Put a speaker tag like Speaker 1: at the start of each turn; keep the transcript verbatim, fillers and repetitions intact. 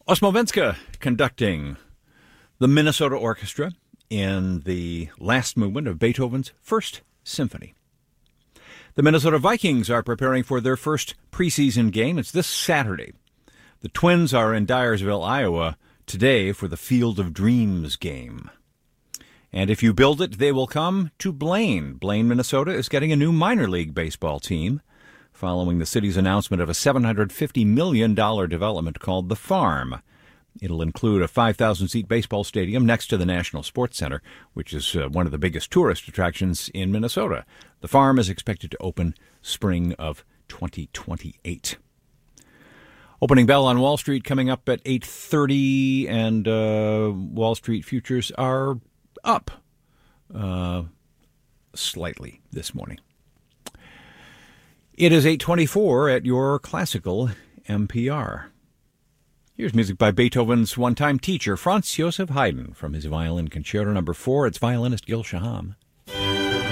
Speaker 1: Osmovenska conducting the Minnesota Orchestra in the last movement of Beethoven's First Symphony. The Minnesota Vikings are preparing for their first preseason game. It's this Saturday. The Twins are in Dyersville, Iowa, today for the Field of Dreams game. And if you build it, they will come to Blaine. Blaine, Minnesota is getting a new minor league baseball team following the city's announcement of a seven hundred fifty million dollars development called The Farm. It'll include a five thousand seat baseball stadium next to the National Sports Center, which is uh, one of the biggest tourist attractions in Minnesota. The Farm is expected to open spring of twenty twenty-eight. Opening bell on Wall Street coming up at eight thirty, and uh, Wall Street futures are up uh, slightly this morning. It is eight twenty-four at your classical N P R. Here's music by Beethoven's one-time teacher, Franz Joseph Haydn, from his Violin Concerto Number four. It's violinist Gil Shaham.